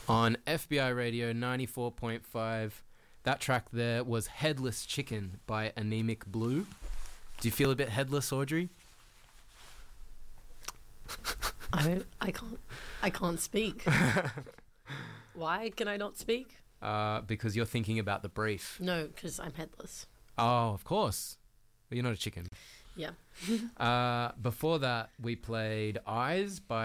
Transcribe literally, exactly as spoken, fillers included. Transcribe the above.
On F B I Radio ninety-four point five, that track there was Headless Chicken by Anemic Blue. Do you feel a bit headless, Audrey? I I can't I can't speak. Why can I not speak? Uh, because you're thinking about the brief. No, because I'm headless. Oh, of course. But you're not a chicken. Yeah. uh, before that, we played Eyes by